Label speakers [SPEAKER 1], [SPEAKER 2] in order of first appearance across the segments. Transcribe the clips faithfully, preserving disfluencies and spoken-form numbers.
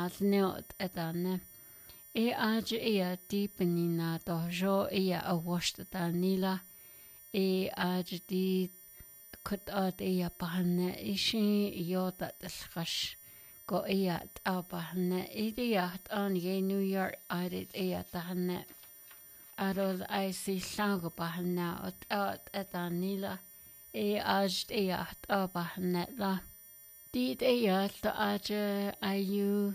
[SPEAKER 1] neot edane. E age ea deepenina dojo ea awashta nila. E age di kut ad ea bahane ishi yoda deschash. Go ea abahane. Idiat an ye New York arid ea dahane. Arol I see sango bahana at at edanila. E age ea abahane la. Dit ea to age ayu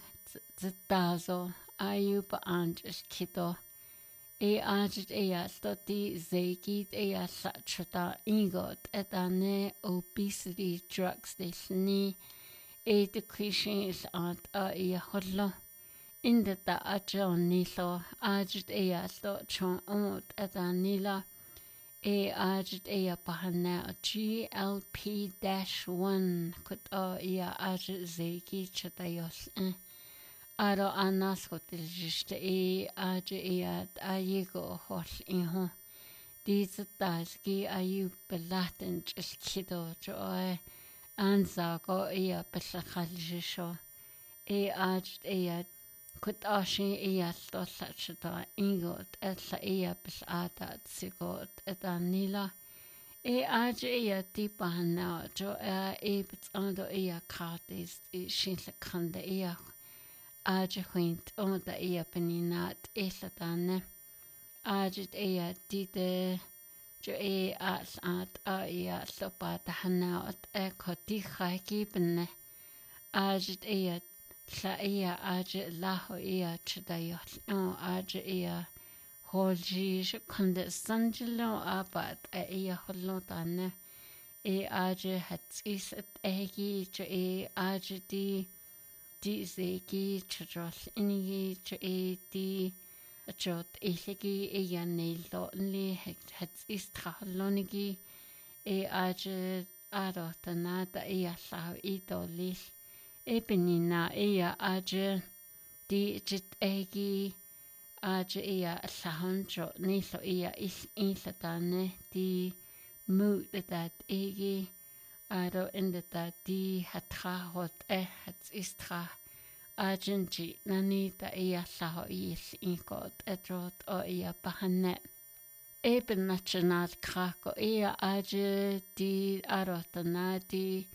[SPEAKER 1] zdazo. Ayu ba anges kido. E age ea to di zegid ea satrata ingot edane obesity drugs this ni. E decreasing is at a ea hodlo. In the da ajon nilo, ajit ea sto chon umut edanila. E ajit ea bahana G L P one kut o ea ajit zeki chatayos. Aro anas hotiliste e ajit ea ayigo hol inho. Diese daski ayu belaten kido joy anzago ea beslachalisho. E ajit ea Kut ashi ea stolachata ingot etla ea bisata sigot edanila. E aja ea dipahana jo ea e bitsando ea kartis e shinla kanda ea. Aja huint onda ea peninat eslatane. Aja ea dide jo e asat a ea slopata hanaot e koticha kibene. Aja ea La ea aja laho ea chadayot o aja ea holji shukunda sanjilo abat e ea holotane e aja hatsis at egi cho e aja di di zegi chadros inigi cho e di chot iligi ea neilo li hatsis traholonigi e aja arotana da ea lao idolil Ebenina ea aja di jit egi aja ea lahonjo nilo ea is inlatane di mood dat egi aro inda di hatrahot e hats istra ajanji nani da ea laho is inkot edrot o ea bahane. Eben national krako ea aja di arotana di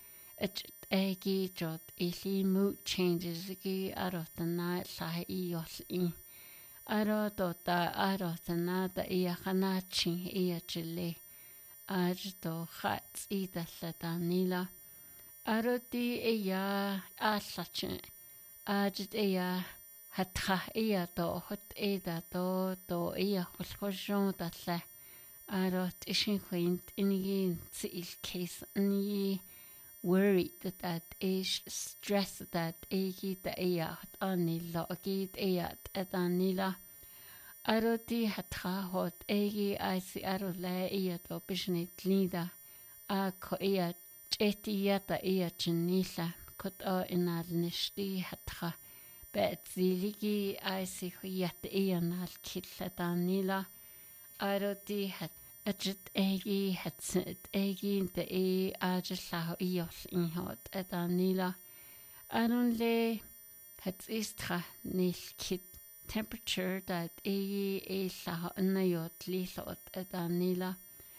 [SPEAKER 1] Egi jot ili mood changes igi arotana sahi ios i. Arotota arotana da ia hanachi ia chile. Arto hats i da satanila. Aroti ia asachin. Ajit ia hatra ia do hot eda do do ia hulhojon da le. Arot ishin quint inigi sil case ni. Worried that that is stress that egi da ea anila agid ea edanila aroti hatra hot egi aisi arole ea do bishnit lida a ko ea cheti yata ea chinila kot o inal nishti hatra bet ziligi aisi huyat ea nal kitladanila aroti hat Ajit egi hatsit egi de e ajalahu ios inhot edanila. Arunle hats istra nil kit temperature that egi e laho nayot lilot edanila.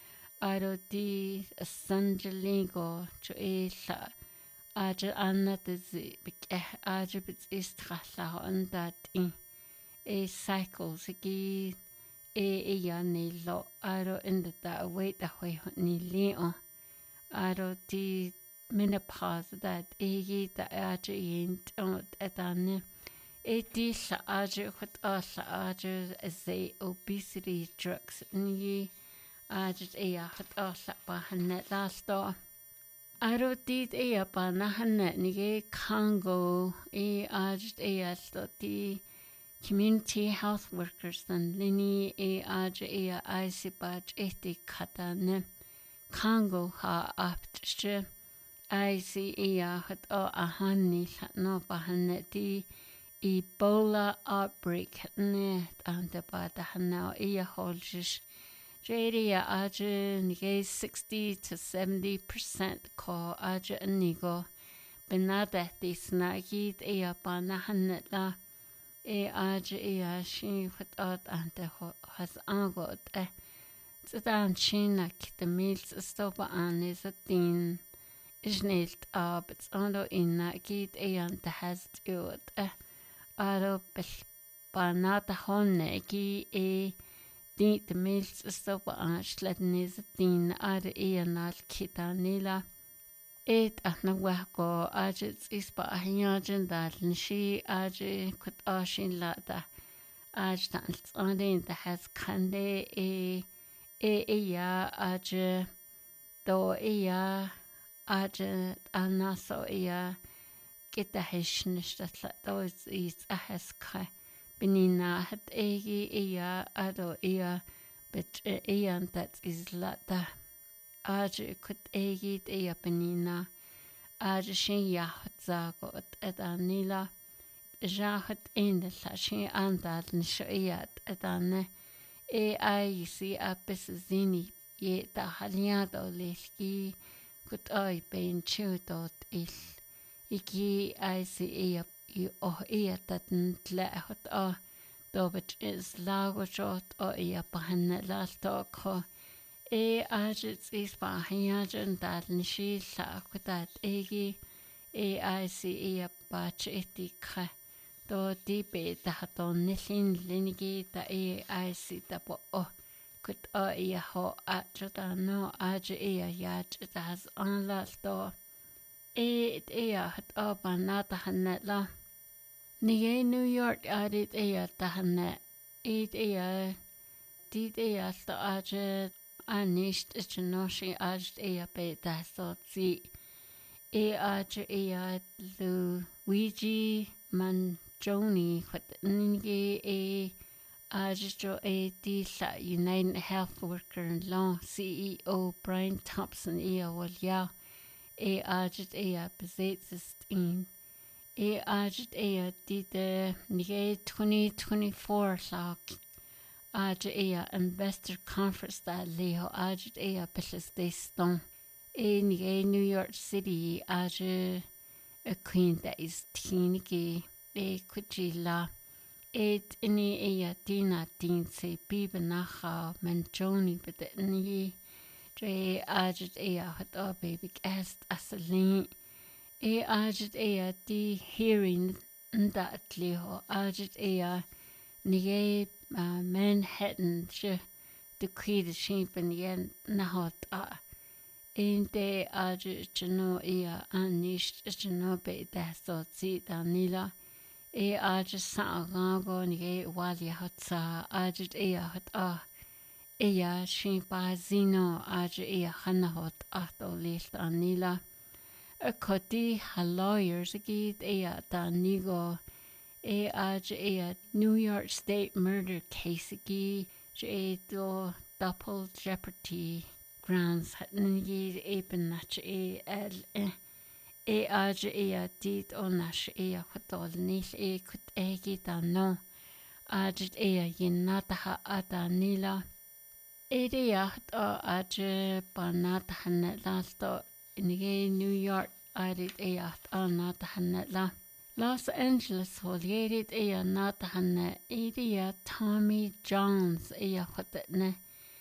[SPEAKER 1] Aroti sanjalingo jo e la aja anna de zi bik eh aja bits istra laho andat in e cycles egi e ea ni lo aro inda da wait a hui ni leo aro di menopause that egi da aja yint on edane e di sa aja hut asa aja ze obesity drugs ni aja ea hut asa ba hanet lasto aro di ea ba na hanet ni Congo e aja ea sto di Community health workers than lini e aja ea aisibaj eti katane Congo ha aptje aisi ea hat o ahani no bahane di Ebola outbreak ne ante bada hanao ea holjish Jarea aja nige sixty to seventy percent ko aja anigo benada tisna gid ea banahan la e aj ea shi wat ante has angot e Zedan China kitemils stopa anis a tin is nilt ab it's ando inna gid ean te has ut e aro bel banata honne gi e din te mils stopa ans nis a tin ar ean al kitanila et ahna wahko ajits ispa ahiajen dal nshi aje kut ashin lata aj tan andin te has kande e e iya aje do iya aje anaso iya kita hishnishtla do is ahaska benina hat egi iya ado iya bet iya that is lata aje kut egi iya benina aje shin ya zago edanila jahat in the shin andal nshiyat edane e ai si apes zini ye ta haliado leski kut ai ben chudot il iki ai si e i o e tatn tla hot a dobet is lago shot o e pahan la to ko e ajits is pa hiajen dal nishi la kutat egi e ai si e pa chetika do dipe ta haton nilin linigi ta e ai si ta po o kut o e ho a chota no aj e ya chita has on la to e e hat o banata hanela ni New York adit e ta hanne e e dit e sta aj anisht chnoshi aj e pe ta so si e aj e lu Luigi man Joni wat ninge e ajo e di la United Health Worker law C E O Brian Thompson e wal ya e ajo e a besetzt in e ajo e di de nige twenty twenty-four la ajo e a investor conference da leo ajo e a beses de ston e nige New York City ajo a queen that is tinige e kujila et ini ea tina tin se biba nacha manjoni bete ni tre ajit ea hat o baby cast asalin e ajit ea di hearing nda atliho ajit ea nige Manhattan je de kwide shimpen yen nahot a Inte ajit jano ea anisht jano be da so zi da nila e aj sa gago ni wali hatsa aj e hat a e ya shin pa zino aj e hana hot ato list anila a koti ha lawyers git e ta nigo e aj e New York State murder case gi je do double jeopardy grounds ni e penach e l e aj e dit onash e hotol nil e kut egi ta no aj e yinata ha ata nila e de yaht o aj panata hanalto in New York arit e yaht anata hanala Los Angeles holierit e nata hanne e de Tommy Jones e hotne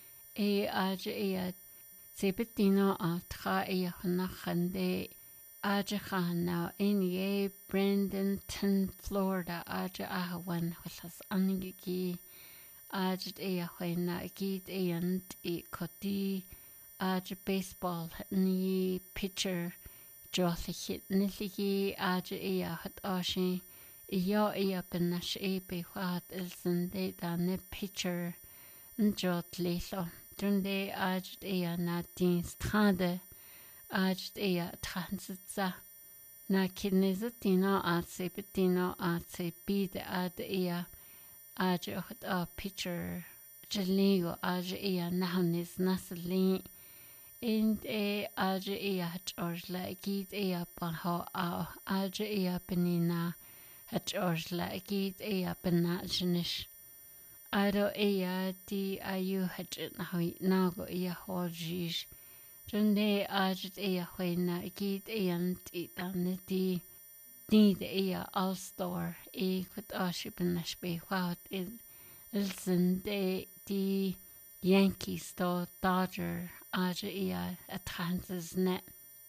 [SPEAKER 1] e aj e sebetino atra e nachande Aja Khana in ye Bradenton, Florida. Aja Ahawan was Angiki. Aja Eahena Git and E Koti. Aja baseball ni pitcher. Jothy hit Niliki. Aja Ea hat Ashi. Yo Ea Benash Ebe Wat Ilsen de ne pitcher. Njot Lelo. Dunde Aja Ea Natin Strade. Aj ea transitza na kinezatino atse betino atse bide ad ea aj ot a pitcher jeligo aj ea nahnis naslin and e aj ea george la git ea paho a aj ea penina george la git ea penajnish aro ea di ayu het nago ea hojish Junde ajit ea huena git ean titan di need ea all store e kut ashipin nashbe wow it ilsen de di Yankees do Dodger ajit ea a Kansas net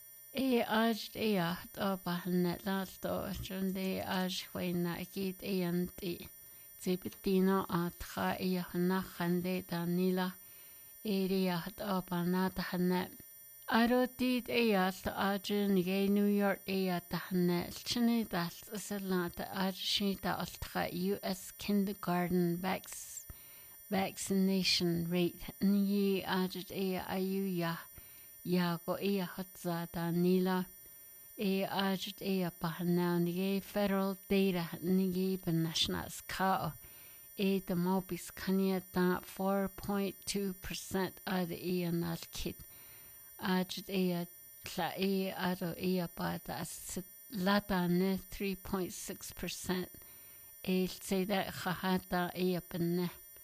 [SPEAKER 1] e ajit ea do bahnet last do junde aj huena git ean ti zibitino atra ea nachande danila area do banata hanet Arotit eyat ajin ge New York eyat tahne chini dal salata ajshita altra U S kindergarten vax vaccination rate ni ajit e ayu ya ya go e hatza da nila e ajit e pahna ni federal data ni ben national ska e the mobis kanya da four point two percent ad e anal kit Ajit ea tla e aro ea bada sit lata ne three point six percent e say that khahata ea benne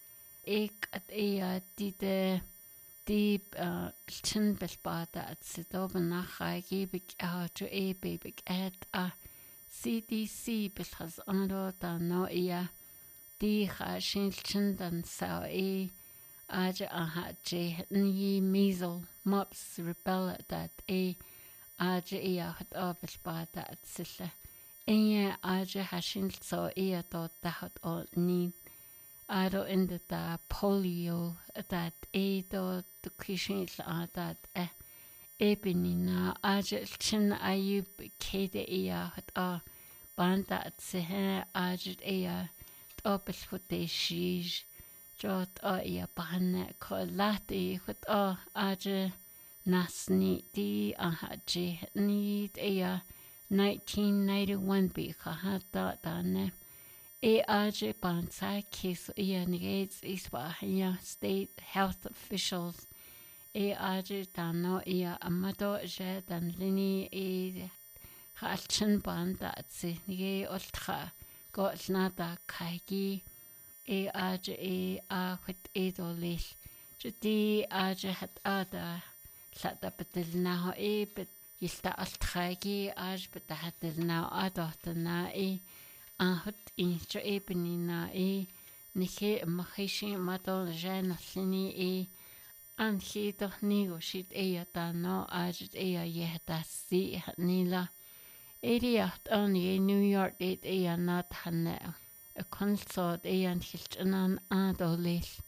[SPEAKER 1] ek at ea dide deep uh chin bel bada at sidoben nach gebig a to e bebig at a C D C bilhas ando da no ea di kha shin chin dan sao e Aja aha je ni measle mumps rubella that e aja e hat abel bada at silla enya aja hashin so e to dahat o ni aro in the da polio that e do the kishin la that e e binina aja chin ayu kede e hat a banda at se aja e abel fote shij Jot a ia bahane ko lati khut a aje nasni di a haji ni ia nineteen ninety-one bi khata dane e aje bansa kis ia nigates isbahia state health officials e aje dano ia amado je dan lini e halchen banda atsi nige ultra go nada kaigi e aja e a chut e do leis jdi aja hat ada llada bedil na ho e bed yilta altragi aj bedahatil na adotna e a hut in jo e benina e niche machishi madol jan lini e an chi doch ni go shit e ta no aj e ye ta si nila Eriacht an e New York e e nat hanne a consort e an hilt an adolil